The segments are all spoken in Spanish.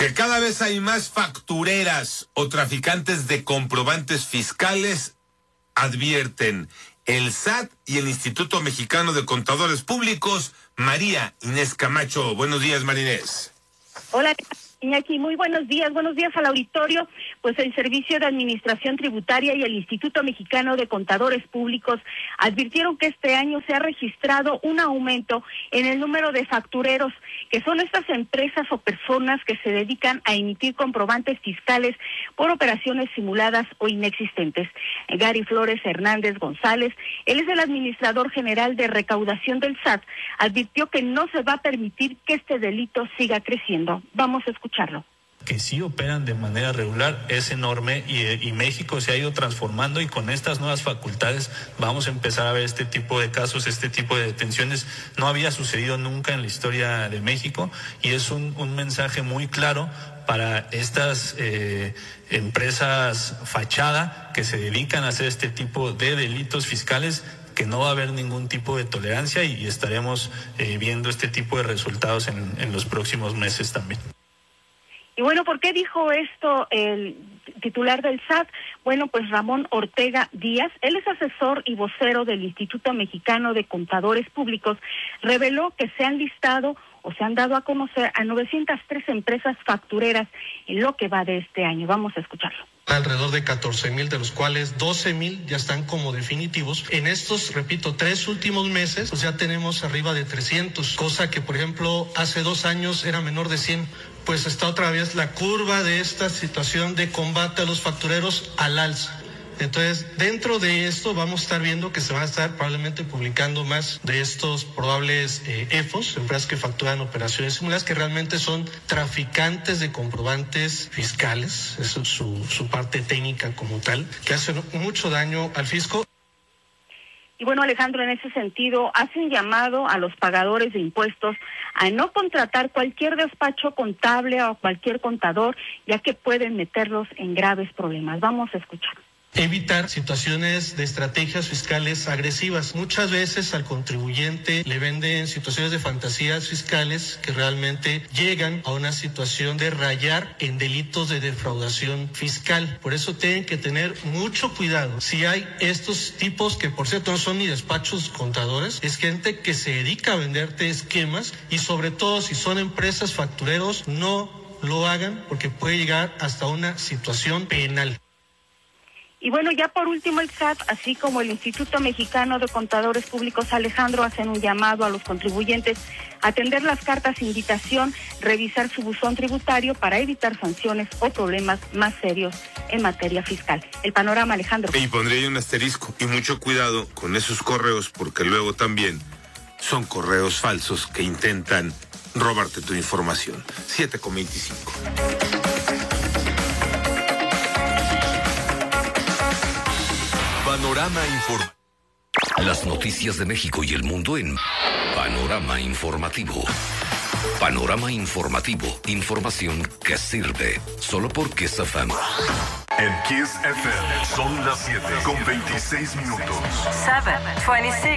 Que cada vez hay más factureras o traficantes de comprobantes fiscales, advierten el SAT y el Instituto Mexicano de Contadores Públicos. María Inés Camacho. Buenos días, María Inés. Hola, Iñaki, muy buenos días al auditorio. Pues el Servicio de Administración Tributaria y el Instituto Mexicano de Contadores Públicos advirtieron que este año se ha registrado un aumento en el número de factureros, que son estas empresas o personas que se dedican a emitir comprobantes fiscales por operaciones simuladas o inexistentes. Gary Flores Hernández González, él es el administrador general de recaudación del SAT, advirtió que no se va a permitir que este delito siga creciendo. Vamos a escucharlo. Que sí operan de manera regular es enorme y México se ha ido transformando, y con estas nuevas facultades vamos a empezar a ver este tipo de casos, este tipo de detenciones. No había sucedido nunca en la historia de México, y es un mensaje muy claro para estas empresas fachada que se dedican a hacer este tipo de delitos fiscales, que no va a haber ningún tipo de tolerancia, y estaremos viendo este tipo de resultados en los próximos meses también. Y bueno, ¿por qué dijo esto el titular del SAT? Bueno, pues Ramón Ortega Díaz, él es asesor y vocero del Instituto Mexicano de Contadores Públicos, reveló que se han listado o se han dado a conocer a 903 empresas factureras en lo que va de este año. Vamos a escucharlo. Alrededor de 14,000, de los cuales 12,000 ya están como definitivos. En estos, repito, 3 últimos meses, pues ya tenemos arriba de 300, cosa que, por ejemplo, hace 2 años era menor de 100. Pues está otra vez la curva de esta situación de combate a los factureros al alza. Entonces, dentro de esto vamos a estar viendo que se van a estar probablemente publicando más de estos probables EFOS, empresas que facturan operaciones simuladas, que realmente son traficantes de comprobantes fiscales. Eso es su parte técnica como tal, que hacen mucho daño al fisco. Y bueno, Alejandro, en ese sentido, hace un llamado a los pagadores de impuestos a no contratar cualquier despacho contable o cualquier contador, ya que pueden meterlos en graves problemas. Vamos a escuchar. Evitar situaciones de estrategias fiscales agresivas. Muchas veces al contribuyente le venden situaciones de fantasías fiscales que realmente llegan a una situación de rayar en delitos de defraudación fiscal. Por eso tienen que tener mucho cuidado. Si hay estos tipos, que por cierto no son ni despachos contadores, es gente que se dedica a venderte esquemas, y sobre todo si son empresas factureros, no lo hagan, porque puede llegar hasta una situación penal. Y bueno, ya por último, el SAT, así como el Instituto Mexicano de Contadores Públicos, Alejandro, hacen un llamado a los contribuyentes a atender las cartas de invitación, revisar su buzón tributario para evitar sanciones o problemas más serios en materia fiscal. El panorama, Alejandro. Y pondría un asterisco, y mucho cuidado con esos correos, porque luego también son correos falsos que intentan robarte tu información. 7:25. Panorama Informativo. Las noticias de México y el mundo en Panorama Informativo. Panorama Informativo. Información que sirve. Solo por Kiss FM. En Kiss FM son las 7:26. 7:26.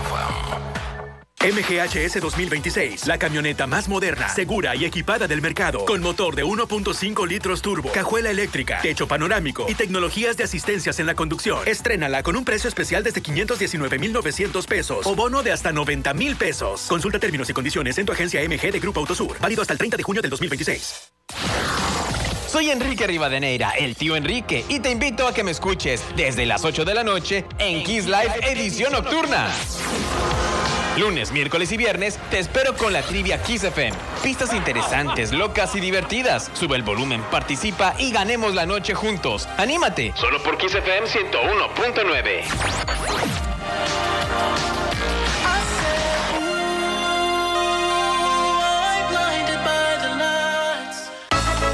MGHS 2026, la camioneta más moderna, segura y equipada del mercado, con motor de 1.5 litros turbo, cajuela eléctrica, techo panorámico y tecnologías de asistencias en la conducción. Estrénala con un precio especial desde 519,900 pesos o bono de hasta 90,000 pesos. Consulta términos y condiciones en tu agencia MG de Grupo Autosur, válido hasta el 30 de junio del 2026. Soy Enrique Rivadeneira, el tío Enrique, y te invito a que me escuches desde las 8 de la noche en Kiss Live Edición Nocturna. Lunes, miércoles y viernes te espero con la trivia Kiss FM. Pistas interesantes, locas y divertidas. Sube el volumen, participa y ganemos la noche juntos. ¡Anímate! Solo por Kiss FM 101.9.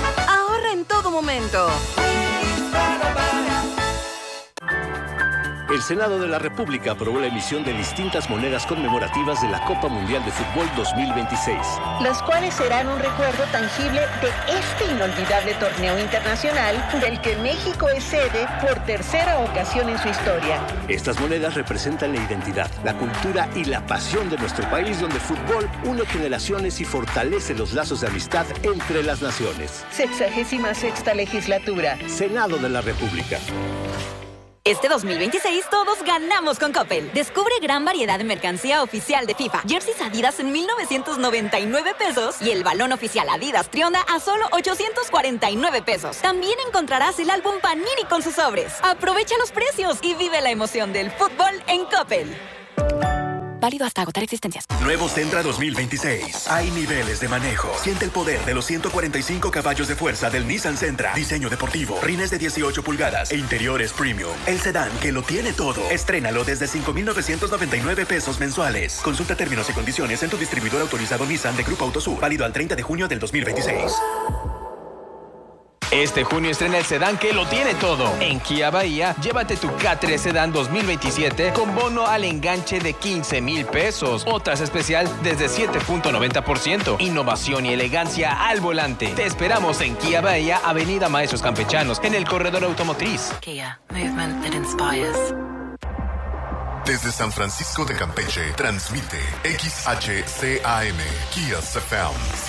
Ahorra en todo momento. El Senado de la República aprobó la emisión de distintas monedas conmemorativas de la Copa Mundial de Fútbol 2026. Las cuales serán un recuerdo tangible de este inolvidable torneo internacional del que México es sede por tercera ocasión en su historia. Estas monedas representan la identidad, la cultura y la pasión de nuestro país, donde el fútbol une generaciones y fortalece los lazos de amistad entre las naciones. 66ª legislatura. Senado de la República. Este 2026 todos ganamos con Coppel. Descubre gran variedad de mercancía oficial de FIFA. Jerseys Adidas en 1,999 pesos y el balón oficial Adidas Trionda a solo 849 pesos. También encontrarás el álbum Panini con sus sobres. Aprovecha los precios y vive la emoción del fútbol en Coppel. Válido hasta agotar existencias. Nuevo Sentra 2026. Hay niveles de manejo. Siente el poder de los 145 caballos de fuerza del Nissan Sentra. Diseño deportivo, rines de 18 pulgadas e interiores premium. El sedán que lo tiene todo. Estrénalo desde 5,999 pesos mensuales. Consulta términos y condiciones en tu distribuidor autorizado Nissan de Grupo Autosur. Válido al 30 de junio del 2026. Este junio estrena el sedán que lo tiene todo. En Kia Bahía, llévate tu K3 Sedán 2027 con bono al enganche de 15,000 pesos. O tasa especial desde 7.90%. Innovación y elegancia al volante. Te esperamos en Kia Bahía, Avenida Maestros Campechanos, en el corredor automotriz. Kia, movement that inspires. Desde San Francisco de Campeche, transmite XHCAM, Kia FM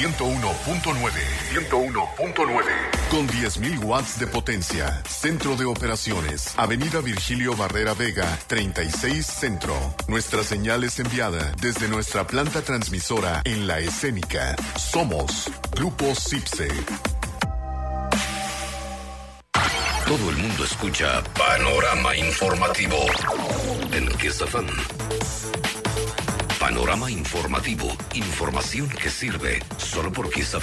101.9. Con 10,000 watts de potencia. Centro de operaciones. Avenida Virgilio Barrera Vega, 36 Centro. Nuestra señal es enviada desde nuestra planta transmisora en La Escénica. Somos Grupo CIPSE. Todo el mundo escucha Panorama Informativo en Kiss FM. Panorama Informativo. Información que sirve solo por Kiss FM.